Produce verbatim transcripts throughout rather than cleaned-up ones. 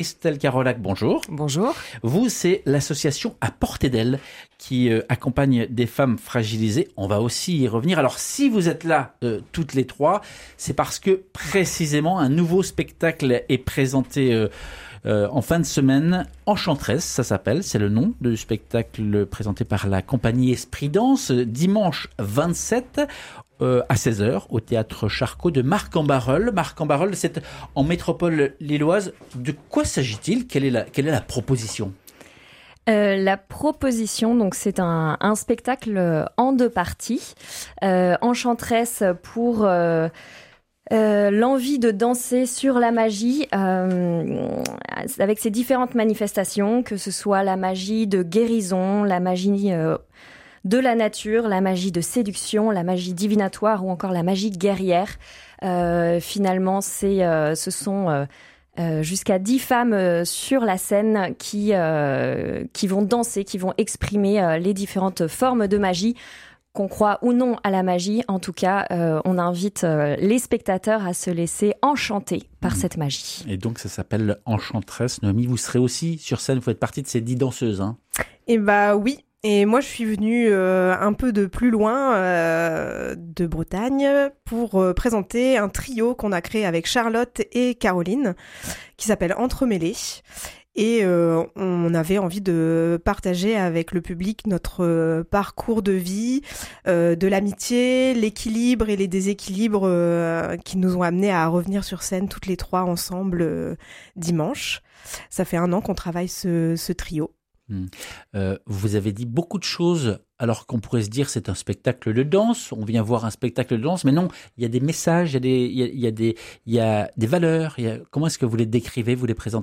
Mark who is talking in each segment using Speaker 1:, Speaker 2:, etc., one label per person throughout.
Speaker 1: Christelle Carolac, bonjour.
Speaker 2: Bonjour.
Speaker 1: Vous, c'est l'association À Portée d'elle qui euh, accompagne des femmes fragilisées. On va aussi y revenir. Alors, si vous êtes là euh, toutes les trois, c'est parce que précisément un nouveau spectacle est présenté euh, euh, en fin de semaine. Enchantresse, ça s'appelle. C'est le nom du spectacle présenté par la compagnie Esprit Danse. Dimanche vingt-sept Euh, à seize heures au théâtre Charcot de Marc-en-Barœul. Marc-en-Barœul, c'est en métropole lilloise. De quoi s'agit-il ? Quelle est la, quelle est la proposition ?
Speaker 2: Euh, la proposition, donc c'est un, un spectacle en deux parties. Euh, Enchantresse pour euh, euh, l'envie de danser sur la magie, euh, avec ses différentes manifestations, que ce soit la magie de guérison, la magie euh, de la nature, la magie de séduction, la magie divinatoire ou encore la magie guerrière. Euh, finalement, c'est, euh, ce sont euh, euh, jusqu'à dix femmes euh, sur la scène qui, euh, qui vont danser, qui vont exprimer euh, les différentes formes de magie. Qu'on croit ou non à la magie, en tout cas, euh, on invite euh, les spectateurs à se laisser enchanter par mmh. cette magie.
Speaker 1: Et donc, ça s'appelle Enchantresse. Noémie, vous serez aussi sur scène, vous faites partie de ces dix danseuses, hein ?
Speaker 3: Eh bah oui. Et moi, je suis venue euh, un peu de plus loin, euh, de Bretagne, pour euh, présenter un trio qu'on a créé avec Charlotte et Caroline, qui s'appelle Entremêlés. Et euh, on avait envie de partager avec le public notre euh, parcours de vie, euh, de l'amitié, l'équilibre et les déséquilibres euh, qui nous ont amenés à revenir sur scène toutes les trois ensemble euh, dimanche. Ça fait un an qu'on travaille ce, ce trio.
Speaker 1: Euh, vous avez dit beaucoup de choses alors qu'on pourrait se dire c'est un spectacle de danse, on vient voir un spectacle de danse, mais non, il y a des messages, il y a des, il y a, il y a des, il y a des valeurs. Il y a... Comment est-ce que vous les décrivez, vous les présentez ?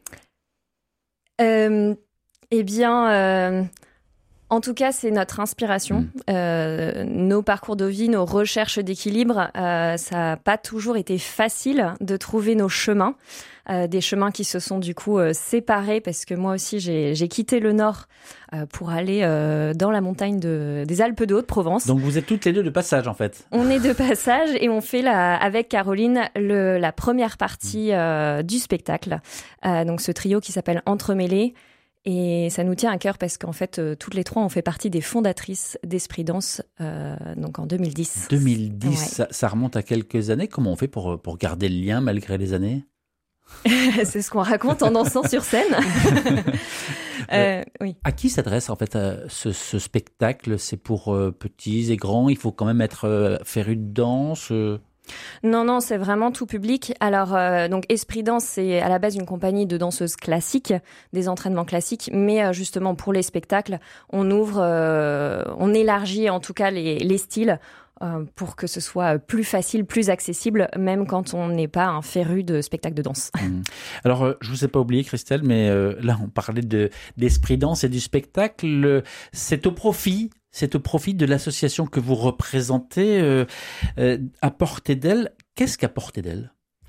Speaker 2: euh, Eh bien, euh, en tout cas, c'est notre inspiration. Mmh. Euh, nos parcours de vie, nos recherches d'équilibre, euh, ça n'a pas toujours été facile de trouver nos chemins. Euh, des chemins qui se sont du coup euh, séparés parce que moi aussi j'ai, j'ai quitté le Nord euh, pour aller euh, dans la montagne de, des Alpes de Haute-Provence.
Speaker 1: Donc vous êtes toutes les deux de passage en fait.
Speaker 2: On est de passage et on fait la, avec Caroline le, la première partie euh, du spectacle. Euh, donc ce trio qui s'appelle Entremêlés. Et ça nous tient à cœur parce qu'en fait, euh, toutes les trois, on fait partie des fondatrices d'Esprit Danse, euh, donc en deux mille dix.
Speaker 1: deux mille dix, ouais. ça, ça remonte à quelques années. Comment on fait pour, pour garder le lien malgré les années ?
Speaker 2: C'est ce qu'on raconte en dansant sur scène. euh, oui.
Speaker 1: À qui s'adresse en fait euh, ce, ce spectacle ? C'est pour euh, petits et grands ? Il faut quand même être euh, féru de danse euh...
Speaker 2: Non, non, c'est vraiment tout public. Alors, euh, donc Esprit Danse, c'est à la base une compagnie de danseuses classiques, des entraînements classiques, mais euh, justement pour les spectacles, on ouvre, euh, on élargit en tout cas les, les styles euh, pour que ce soit plus facile, plus accessible, même quand on n'est pas un féru de spectacles de danse.
Speaker 1: Mmh. Alors, euh, je vous ai pas oublié, Christelle, mais euh, là, on parlait de d'Esprit Danse et du spectacle. C'est au profit. C'est au profit de l'association que vous représentez, euh, euh, À Portée d'elle. Qu'est-ce qu'À Portée d'elle ?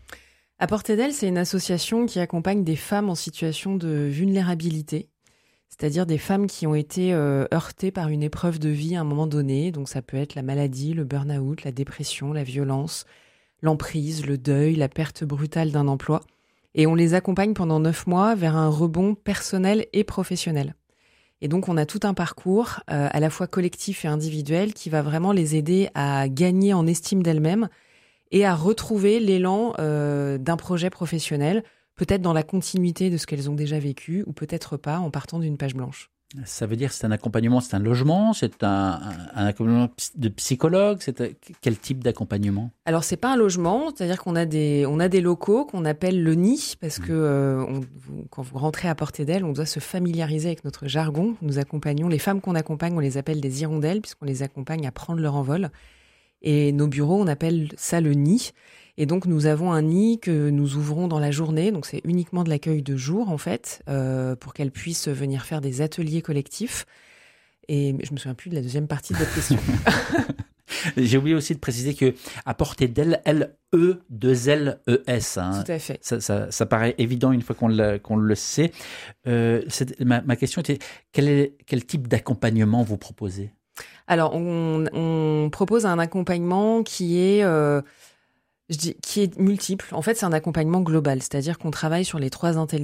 Speaker 4: À Portée d'elle, c'est une association qui accompagne des femmes en situation de vulnérabilité, c'est-à-dire des femmes qui ont été euh, heurtées par une épreuve de vie à un moment donné. Donc ça peut être la maladie, le burn-out, la dépression, la violence, l'emprise, le deuil, la perte brutale d'un emploi. Et on les accompagne pendant neuf mois vers un rebond personnel et professionnel. Et donc, on a tout un parcours, euh, à la fois collectif et individuel, qui va vraiment les aider à gagner en estime d'elles-mêmes et à retrouver l'élan euh, d'un projet professionnel, peut-être dans la continuité de ce qu'elles ont déjà vécu, ou peut-être pas, en partant d'une page blanche.
Speaker 1: Ça veut dire que c'est un accompagnement, c'est un logement, c'est un, un, un accompagnement de psychologue, c'est un, quel type d'accompagnement ?
Speaker 4: Alors c'est pas un logement, c'est-à-dire qu'on a des on a des locaux qu'on appelle le nid parce que euh, on, vous, quand vous rentrez à Portée d'elle, on doit se familiariser avec notre jargon. Nous accompagnons les femmes qu'on accompagne, on les appelle des hirondelles puisqu'on les accompagne à prendre leur envol. Et nos bureaux, on appelle ça le nid. Et donc, nous avons un nid que nous ouvrons dans la journée. Donc, c'est uniquement de l'accueil de jour, en fait, euh, pour qu'elles puissent venir faire des ateliers collectifs. Et je me souviens plus de la deuxième partie de votre question.
Speaker 1: J'ai oublié aussi de préciser que À Portée d'elle, L E deux L E S. Hein.
Speaker 4: Tout à fait.
Speaker 1: Ça, ça, ça paraît évident une fois qu'on le, qu'on le sait. Euh, ma, ma question était, quel, est, quel type d'accompagnement vous proposez ?
Speaker 4: Alors, on, on propose un accompagnement qui est... Euh, Je dis qui est multiple. En fait, c'est un accompagnement global, c'est-à-dire qu'on travaille sur les trois intelligences